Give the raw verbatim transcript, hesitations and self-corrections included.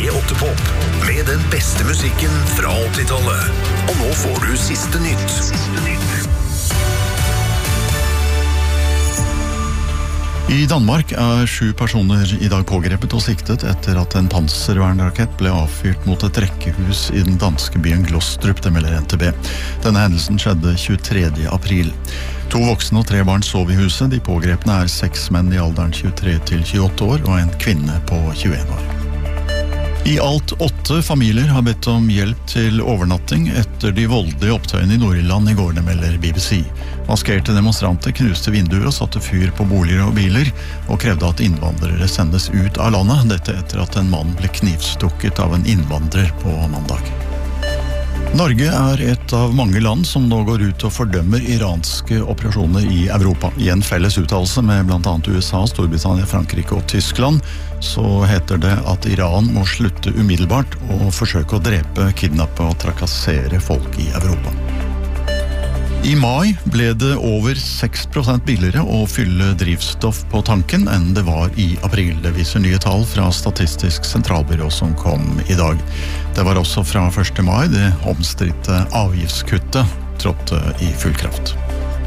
P åtte Pop med den beste musikken fra åttitallet. Og nå får du siste nytt. Siste nytt. I Danmark er sju personer i dag pågrepet og siktet etter at en panservernrakett ble avfyrt mot et rekkehus i den danske byen Glostrup, det melder N T B. Denne hendelsen skjedde tjuetredje april. To voksne og tre barn sov i huset. De pågrepne er seks menn i alderen tjuetre til tjueåtte år og en kvinne på tjueen år. I alt åtte familier har bedt om hjelp til overnatting etter de voldelige opptøyene i Nord-Irland i går, det melder B B C. Maskerte demonstranter knuste vinduer og satte fyr på boliger og biler, og krevde at innvandrere sendes ut av landet, dette etter at en mann ble knivstukket av en innvandrer på mandag. Norge er et av mange land som nå går ut og fordømmer iranske operasjoner i Europa. I en felles uttalelse med blant annet U S A, Storbritannia, Frankrike og Tyskland, så heter det at Iran må slutte umiddelbart og forsøke å drepe, kidnappe og trakassere folk i Europa. I mai ble det over seks prosent billigere å fylle drivstoff på tanken enn det var i april. Det viser nye tall fra Statistisk sentralbyrå som kom i dag. Det var også fra første mai det omstridte avgiftskuttet trådte i full kraft.